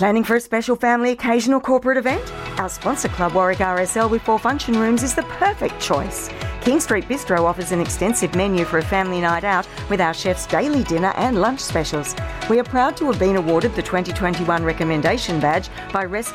Planning for a special family occasion or corporate event? Our sponsor club, Warwick RSL with 4 function rooms, is the perfect choice. King Street Bistro offers an extensive menu for a family night out with our chef's daily dinner and lunch specials. We are proud to have been awarded the 2021 Recommendation Badge by Rescue